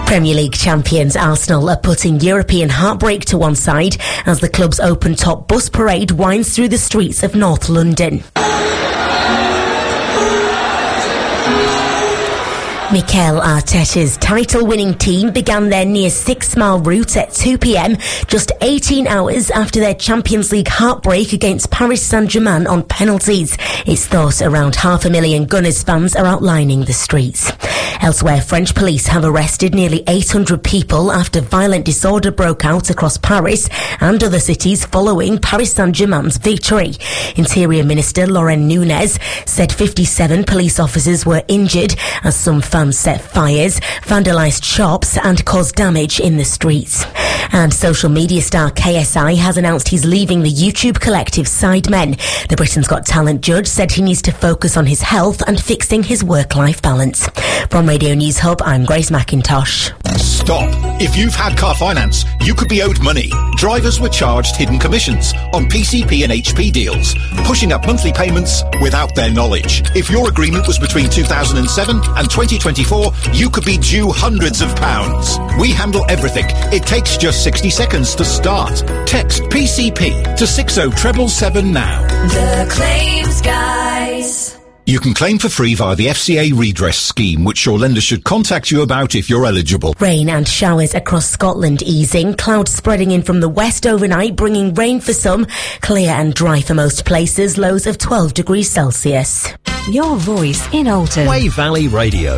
Premier League champions Arsenal are putting European heartbreak to one side as the club's open-top bus parade winds through the streets of North London. Mikel Arteta's title-winning team began their near 6-mile route at 2 p.m, just 18 hours after their Champions League heartbreak against Paris Saint-Germain on penalties. It's thought around 500,000 Gunners fans are outlining the streets. Elsewhere, French police have arrested nearly 800 people after violent disorder broke out across Paris and other cities following Paris Saint-Germain's victory. Interior Minister Laurent Nunez said 57 police officers were injured as some fans set fires, vandalised shops and caused damage in the streets. And social media star KSI has announced he's leaving the YouTube collective Sidemen. The Britain's Got Talent judge said he needs to focus on his health and fixing his work-life balance. From Radio News Hub, I'm Grace McIntosh. Stop. If you've had car finance, you could be owed money. Drivers were charged hidden commissions on PCP and HP deals, pushing up monthly payments without their knowledge. If your agreement was between 2007 and 2024, you could be due hundreds of pounds. We handle everything. It takes just 60 seconds to start. Text PCP to 60777 now. The Claims Guys. You can claim for free via the FCA redress scheme, which your lender should contact you about if you're eligible. Rain and showers across Scotland easing. Clouds spreading in from the west overnight, bringing rain for some. Clear and dry for most places. Lows of 12 degrees Celsius. Your voice in Alton. Way Valley Radio.